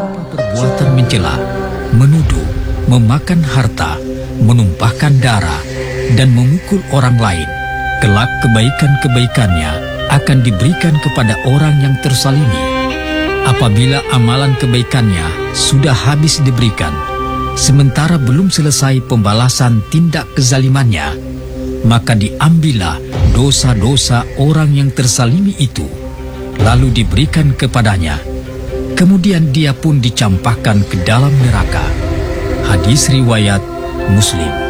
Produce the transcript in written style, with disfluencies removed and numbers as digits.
perbuatan mencela, menuduh, memakan harta, menumpahkan darah, dan memukul orang lain, kelak kebaikan-kebaikannya akan diberikan kepada orang yang tersalimi. Apabila amalan kebaikannya sudah habis diberikan, sementara belum selesai pembalasan tindak kezalimannya, maka diambillah dosa-dosa orang yang tersalimi itu, lalu diberikan kepadanya. Kemudian dia pun dicampakkan ke dalam neraka. Hadis riwayat Muslim.